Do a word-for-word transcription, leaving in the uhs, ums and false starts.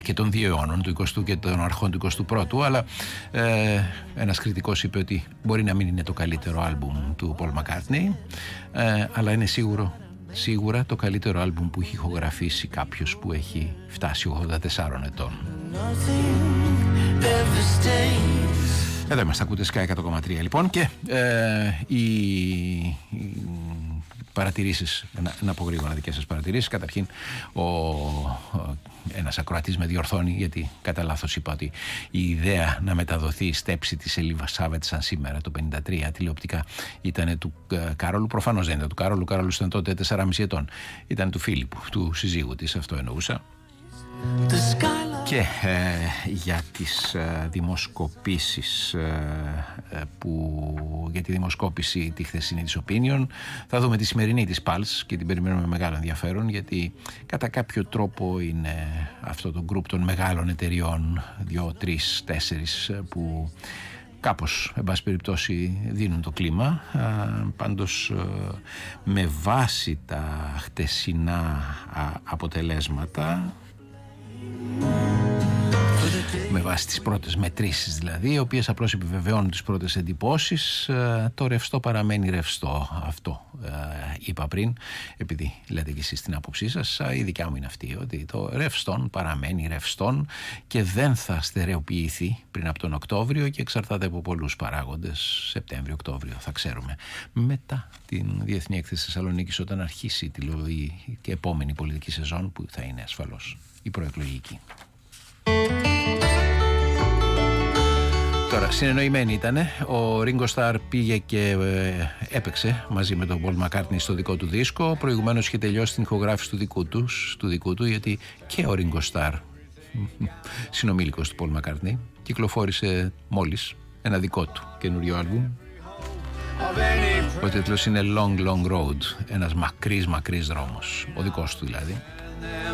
και των δύο αιώνων, του εικοστού και των αρχών του εικοστού πρώτου, αλλά ε, ένας κριτικός είπε ότι μπορεί να μην είναι το καλύτερο άλμπουμ του Paul McCartney, ε, αλλά είναι σίγουρο, σίγουρα το καλύτερο άλμπουμ που έχει ηχογραφήσει κάποιος που έχει φτάσει ογδόντα τεσσάρων ετών. Εδώ είμαστε, ακούτε Sky εκατό κόμμα τρία λοιπόν, και ε, οι, οι παρατηρήσεις, να, να πω γρήγορα δικές σας παρατηρήσεις. Καταρχήν, ο, ο, ένας ακροατής με διορθώνει, γιατί κατά λάθος είπα ότι η ιδέα να μεταδοθεί η στέψη της Ελίβα Σάβετ σαν σήμερα το πενήντα τρία τηλεοπτικά ήταν του ε, Κάρολου. Προφανώς δεν ήταν του Κάρολου. Ο Κάρολος ήταν τότε τέσσερα και μισό ετών. Ήταν του Φίλιππου, του συζύγου της, αυτό εννοούσα. Και ε, για τις ε, δημοσκοπήσεις ε, ε, που, για τη δημοσκόπηση τη χθεσινή της Opinion, θα δούμε τη σημερινή της Pulse και την περιμένουμε με μεγάλο ενδιαφέρον, γιατί κατά κάποιο τρόπο είναι αυτό το γκρουπ των μεγάλων εταιριών, δύο, τρεις, τέσσερις, που κάπως, εν πάση περιπτώσει, δίνουν το κλίμα. Α, πάντως, με βάση τα χτεσινά αποτελέσματα, με βάση τις πρώτες μετρήσεις δηλαδή, οι οποίες απλώς επιβεβαιώνουν τις πρώτες εντυπώσεις, το ρευστό παραμένει ρευστό. Αυτό ε, είπα πριν, επειδή λέτε και εσείς την άποψή σας, η δικιά μου είναι αυτή, ότι το ρευστόν παραμένει ρευστόν και δεν θα στερεοποιηθεί πριν από τον Οκτώβριο, και εξαρτάται από πολλούς παράγοντες. Σεπτέμβριο-Οκτώβριο θα ξέρουμε, μετά την Διεθνή Έκθεση Θεσσαλονίκης, όταν αρχίσει τη η, και επόμενη πολιτική σεζόν, που θα είναι ασφαλώς η προεκλογική. Τώρα, συνεννοημένοι ήτανε. Ο Ringo Starr πήγε και ε, έπαιξε μαζί με τον Paul McCartney στο δικό του δίσκο. Προηγουμένως είχε τελειώσει την ηχογράφηση του δικού του, του δικού του, γιατί και ο Ringo Starr, συνομήλικος του Paul McCartney, κυκλοφόρησε μόλις ένα δικό του καινούριο άλμπουμ. Ο τίτλος είναι Long Long Road, ένας μακρύς μακρύς δρόμος, ο δικός του δηλαδή.